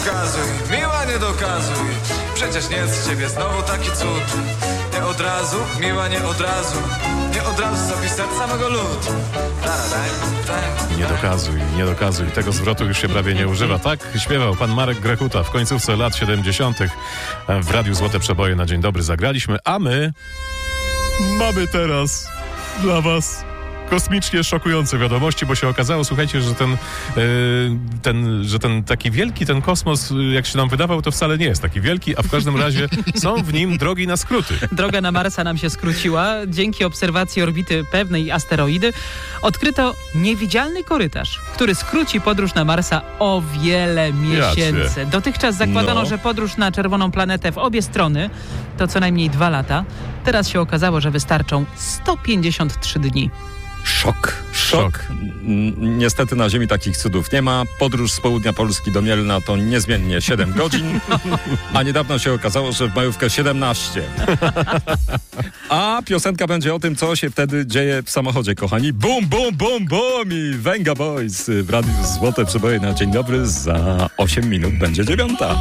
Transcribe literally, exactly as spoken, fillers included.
dokazuj, miła nie dokazuj. Przecież nie z ciebie znowu taki cud. Nie od razu, miła nie od razu. Nie od razu zapisać samego lud. Nie dokazuj, nie dokazuj. Tego zwrotu już się prawie nie używa. Tak śpiewał pan Marek Grechuta w końcówce lat siedemdziesiątych w Radiu Złote Przeboje na Dzień Dobry zagraliśmy, a my mamy teraz dla was kosmicznie szokujące wiadomości, bo się okazało, słuchajcie, że ten, yy, ten, że ten taki wielki, ten kosmos, jak się nam wydawał, to wcale nie jest taki wielki, a w każdym razie są w nim drogi na skróty. Droga na Marsa nam się skróciła. Dzięki obserwacji orbity pewnej asteroidy odkryto niewidzialny korytarz, który skróci podróż na Marsa o wiele miesięcy. Dotychczas zakładano, No. że podróż na czerwoną planetę w obie strony to co najmniej dwa lata. Teraz się okazało, że wystarczą sto pięćdziesiąt trzy dni. Szok, szok. N- Niestety na Ziemi takich cudów nie ma. Podróż z południa Polski do Mielna to niezmiennie siedem godzin, a niedawno się okazało, że w majówkę siedemnaście. A piosenka będzie o tym, co się wtedy dzieje w samochodzie, kochani. Bum, bum, bum, bum i Venga Boys w Radiu Złote Przeboje na Dzień Dobry. Za osiem minut będzie dziewiąta.